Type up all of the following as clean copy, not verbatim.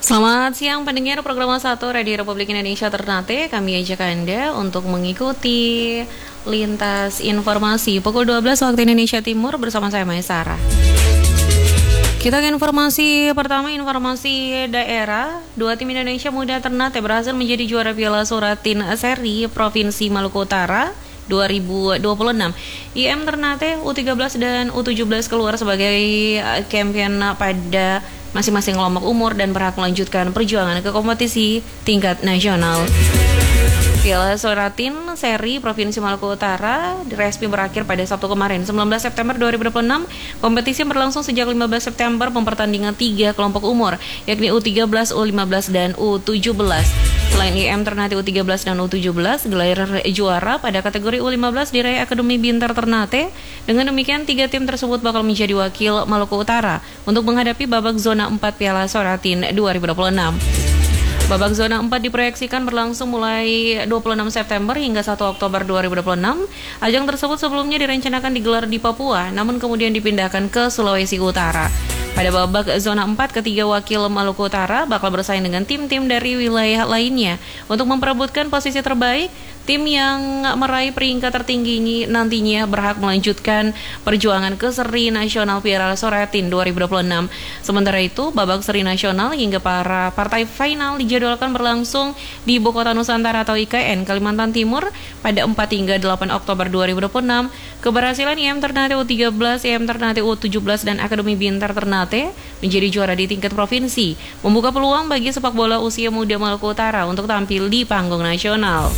Selamat siang pendengar program 1 Radio Republik Indonesia Ternate. Kami ajak Anda untuk mengikuti lintas informasi pukul 12 waktu Indonesia Timur bersama saya Maesara. Kita ke informasi pertama, informasi daerah. Dua tim Indonesia Muda Ternate berhasil menjadi juara Piala Suratin Seri Provinsi Maluku Utara 2026. IM Ternate U13 dan U17 keluar sebagai champion pada masing-masing kelompok umur dan berhak melanjutkan perjuangan ke kompetisi tingkat nasional. Piala Suratin Seri Provinsi Maluku Utara resmi berakhir pada Sabtu kemarin, 19 September 2026. Kompetisi berlangsung sejak 15 September mempertandingkan 3 kelompok umur, yakni U13, U15, dan U17. Selain IM Ternate U13 dan U17, gelar juara pada kategori U15 diraih Akademi Bintar Ternate. Dengan demikian, 3 tim tersebut bakal menjadi wakil Maluku Utara untuk menghadapi babak zona 4 Piala Suratin 2026. Babak zona 4 diproyeksikan berlangsung mulai 26 September hingga 1 Oktober 2026. Ajang tersebut sebelumnya direncanakan digelar di Papua, namun kemudian dipindahkan ke Sulawesi Utara. Pada babak zona 4, ketiga wakil Maluku Utara bakal bersaing dengan tim-tim dari wilayah lainnya untuk memperebutkan posisi terbaik. Tim yang meraih peringkat tertinggi ini nantinya berhak melanjutkan perjuangan ke Seri Nasional Piala Suratin 2026. Sementara itu, babak Seri Nasional hingga para partai final dijadwalkan berlangsung di Ibu Kota Nusantara atau IKN, Kalimantan Timur pada 4 hingga 8 Oktober 2026. Keberhasilan IM Ternate U13, IM Ternate U17, dan Akademi Bintar Ternate menjadi juara di tingkat provinsi, membuka peluang bagi sepak bola usia muda Maluku Utara untuk tampil di panggung nasional.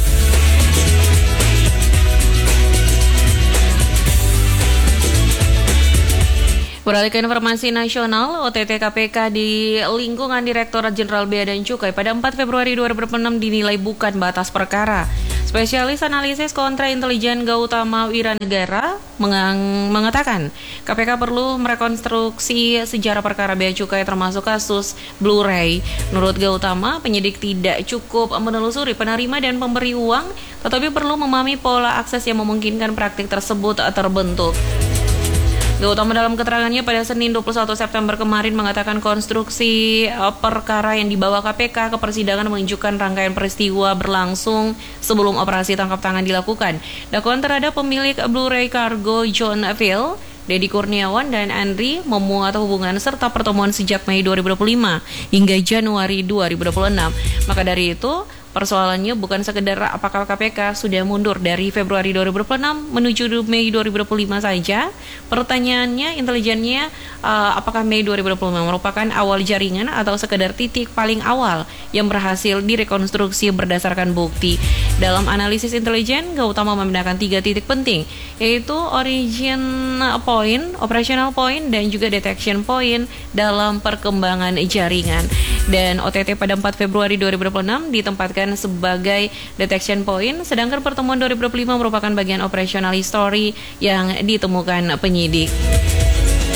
Beralih ke informasi nasional, OTT KPK di lingkungan Direktorat Jenderal Bea dan Cukai pada 4 Februari 2026 dinilai bukan batas perkara. Spesialis analisis kontra intelijen Gautama Wiranegara mengatakan KPK perlu merekonstruksi sejarah perkara bea cukai termasuk kasus Blu-ray. Menurut Gautama, penyidik tidak cukup menelusuri penerima dan pemberi uang, tetapi perlu memahami pola akses yang memungkinkan praktik tersebut terbentuk. Gautama dalam keterangannya pada Senin 21 September kemarin mengatakan konstruksi perkara yang dibawa KPK ke persidangan menunjukkan rangkaian peristiwa berlangsung sebelum operasi tangkap tangan dilakukan. Dakwaan terhadap pemilik Blu-ray Kargo John Phil, Dedi Kurniawan, dan Andri memuat hubungan serta pertemuan sejak Mei 2025 hingga Januari 2026. Maka dari itu, persoalannya bukan sekedar apakah KPK sudah mundur dari Februari 2026 menuju Mei 2025 saja. Pertanyaannya, intelijennya, apakah Mei 2025 merupakan awal jaringan atau sekedar titik paling awal yang berhasil direkonstruksi berdasarkan bukti. Dalam analisis intelijen, Gautama membedakan 3 titik penting, yaitu origin point, operational point, dan juga detection point dalam perkembangan jaringan. Dan OTT pada 4 Februari 2026 ditempatkan sebagai detection point, sedangkan pertemuan 2025 merupakan bagian operational history yang ditemukan penyidik.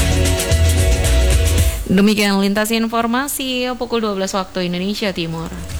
Demikian lintas informasi pukul 12 waktu Indonesia Timur.